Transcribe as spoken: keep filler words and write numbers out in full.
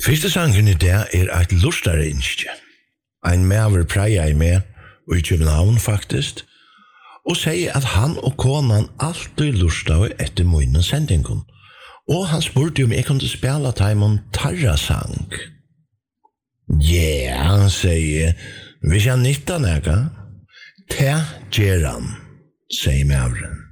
Fyrste sangen i dag er et lustare innskje. Ein maver preia i med, og i København faktisk, og sier at han og konan alltid lustade etter munnen sendingen. Og han spurte om jeg kunne spela Taimon Tarra-sang. Ja, han sier, hvis jeg nytta nega, ta gjeran, sier maveren.